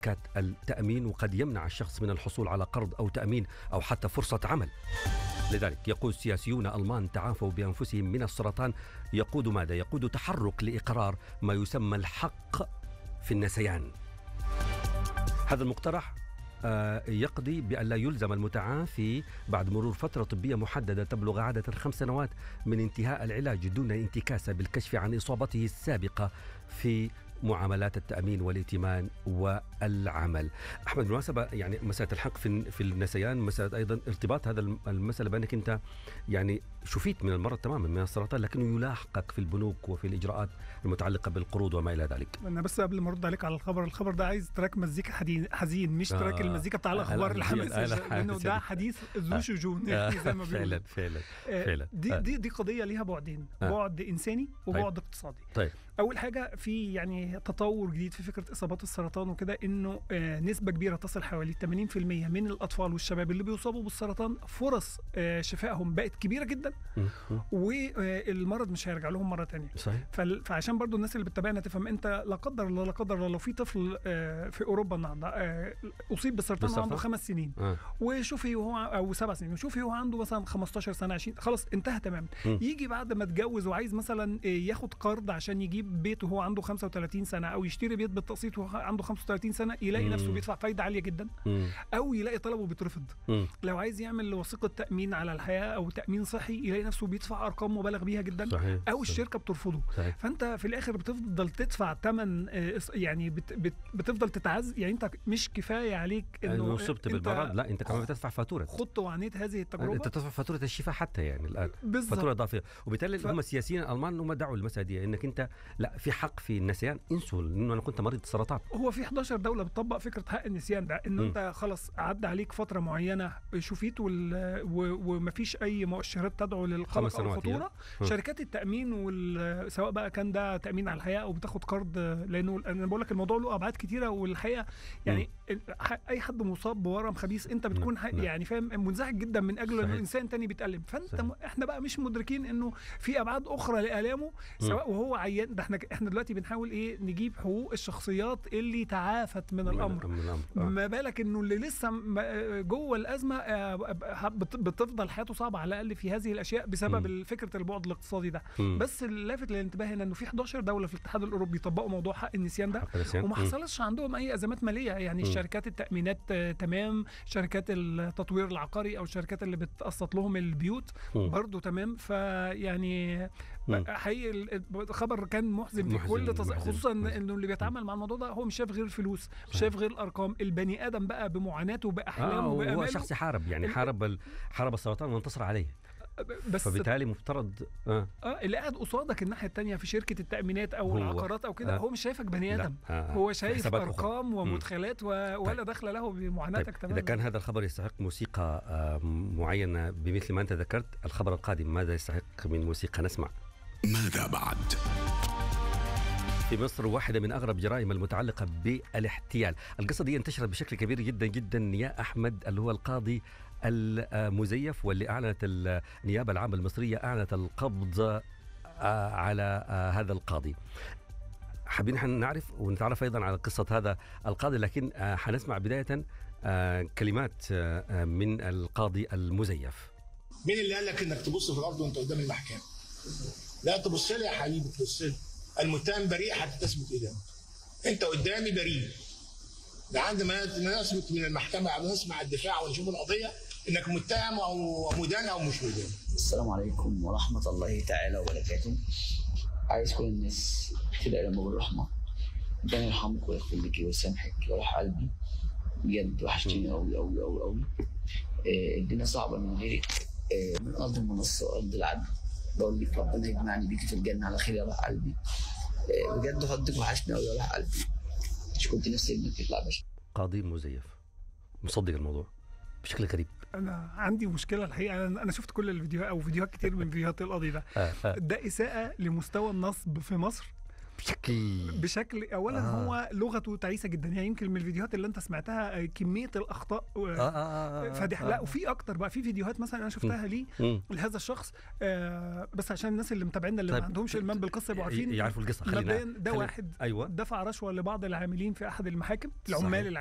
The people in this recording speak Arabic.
شركات التأمين، وقد يمنع الشخص من الحصول على قرض أو تأمين أو حتى فرصة عمل. لذلك يقول سياسيون ألمان تعافوا بأنفسهم من السرطان يقود ماذا؟ يقود تحرك لإقرار ما يسمى الحق في النسيان. هذا المقترح يقضي بأن لا يلزم المتعافي بعد مرور فترة طبية محددة تبلغ عادة 5 سنوات من انتهاء العلاج دون انتكاسة بالكشف عن إصابته السابقة في معاملات التأمين والائتمان والعمل. أحمد، بالمناسبة يعني مسألة الحق في النسيان مسألة أيضا ارتباط هذا المسألة بأنك أنت يعني شفيت من المرض تماما من السرطان، لكنه يلاحقك في البنوك وفي الإجراءات المتعلقة بالقروض وما إلى ذلك. أنا بس قبل ما أرد عليك على الخبر ده عايز تراك مزيكا حزين، مش تراك المزيكا بتاع الأخبار الحماسية، لأنه ده حديث ذو شجون يعني زي ما بيقولوا. فعلا دي قضية ليها بعدين، بعد إنساني وبعد اقتصادي. طيب. أول حاجة في يعني تطور جديد في فكرة إصابات السرطان وكده، إنه نسبة كبيرة تصل حوالي 80% من الأطفال والشباب اللي بيصابوا بالسرطان فرص شفائهم بقت كبيرة جدا، والمرض مش هيرجع لهم مرة تانية. صحيح. فعشان برضو الناس اللي بتتابعنا تفهم، أنت لا قدر الله لو في طفل في أوروبا النهارده أصيب بالسرطان وعنده 5 سنين وشوفي هو أو 7 سنين وشوفي هو عنده مثلا 15 سنة 20، خلاص انتهى تماما. يجي بعد ما اتجوز وعايز مثلا ياخد قرض عشان يجيب بيت وهو عنده 35 سنة أو يشتري بيت بالتقسيط وهو عنده 35 سنة، يلاقي نفسه بيدفع فايدة عالية جدا، أو يلاقي طلبه بيترفض. لو عايز يعمل وثيقة تأمين على الحياة أو تأمين صحي يلاقي نفسه بيدفع أرقام مبالغ بيها جدا. صحيح. أو الشركة بترفضه. صحيح. فأنت في الآخر بتفضل تدفع ثمن، يعني بتفضل تتعز، يعني أنت مش كفاية عليك إنه صبت بالمرض، لا أنت كمان بتدفع فاتورة، خضت وعانيت هذه التجربة، أنت تدفع فاتورة الشفاء حتى يعني الآن بالزبط. فاتورة إضافية. وبالتالي هم السياسيين الألمان هم دعوا المسألة دي، إنك أنت لا في حق في النسيان، انسوا إنه أنا كنت مريض سرطان. هو في 11 دولة بتطبق فكرة حق النسيان ده، إنه أنت خلاص عدى عليك فترة معينة شفيت ومفيش أي مؤشرات تدعو للقلق أو الخطورة. شركات التأمين سواء بقى كان ده تأمين على الحياة أو بتاخد قرض، لأنه أنا بقول لك الموضوع له أبعاد كتيرة، والحقيقة يعني أي حد مصاب بورم خبيث أنت بتكون يعني فاهم منزعج جدا من أجل إنه إنسان تاني بيتألم. فأنت إحنا بقى مش مدركين إنه في أبعاد أخرى لآلامه سواء وهو عيان. ده إحنا دلوقتي بنحاول نجيب حقوق الشخصيات اللي تعافت من الأمر. ما بالك إنه اللي لسه جوه الأزمة بتفضل حياته صعبة على الأقل في هذه الأشياء بسبب فكرة البعد الاقتصادي ده. بس اللافت للانتباه هنا إنه في 11 دولة في الاتحاد الأوروبي طبقوا موضوع حق النسيان ده، وما حصلش عندهم أي أزمات مالية. يعني الشركات التأمينات تمام، شركات التطوير العقاري أو الشركات اللي بتقسط لهم البيوت برضو تمام. فيعني حقيقي الخبر كان محزن في كل خصوصا إنه اللي بيتعامل مع الموضوع ده هو مش شايف غير الفلوس، مش شايف غير الأرقام. البني آدم بقى بمعاناته بأحلامه وبأماله، هو شخص حارب يعني حارب السرطان وانتصر عليه، بس فبالتالي مفترض اللي قاعد قصادك الناحية التانية في شركة التأمينات أو العقارات أو كده هو مش شايفك بني آدم، هو شايف أرقام ومدخلات ولا دخل له بمعاناتك. تمام. إذا كان هذا الخبر يستحق موسيقى معينة بمثل ما أنت ذكرت، الخبر القادم ماذا يستحق من موسيقى نسمع؟ ماذا بعد؟ في مصر واحدة من أغرب جرائم المتعلقة بالاحتيال. القصة دي انتشرت بشكل كبير جدا جدا يا أحمد، اللي هو القاضي المزيف، واللي أعلنت النيابة العامة المصرية أعلنت القبض على هذا القاضي. حابين نعرف ونتعرف أيضا على قصة هذا القاضي، لكن حنسمع بداية كلمات من القاضي المزيف. مين اللي قال لك انك تبص في الارض وانت قدام المحكمة؟ لا تبص لي يا حبيبي، تبص لي. المتهم بريء حتى تثبت إدانته. انت قدامي بريء، ده عندما نثبت من المحكمة او نسمع الدفاع ونشوف القضية انك متهم او مدان او مش مدان. السلام عليكم ورحمة الله تعالى وبركاته. عايز كل الناس تدعي لما بالرحمة، ربنا يرحمك ويغفر لك ويسامحك ويرحم قلبي. بجد وحشتني قوي قوي قوي قوي. الدنيا صعبة من غيرك، من أرض المنصة وأرض العدل. بقول لك ربنا يجمعني بيكي في الجنة على خير يا روح قلبي. بجد حضرتك وحشني قوي يا روح قلبي. مش كنت نفسي انك تطلع باشا. قاضي مزيف مصدق الموضوع بشكل غريب. انا عندي مشكله الحقيقه، انا شفت كل الفيديوهات او فيديوهات كتير من فيديوهات القاضي ده. ده اساءه لمستوى النصب في مصر بشكل اولا هو لغته تعيسه جدا، يعني يمكن من الفيديوهات اللي انت سمعتها كميه الاخطاء فادحه. لا وفي اكتر بقى، في فيديوهات مثلا انا شفتها ليه لهذا الشخص، بس عشان الناس اللي متابعينا اللي ما عندهمش المام بالقصه يبقوا عارفين يعرفوا القصه. ده واحد دفع رشوه لبعض العاملين في احد المحاكم، العمال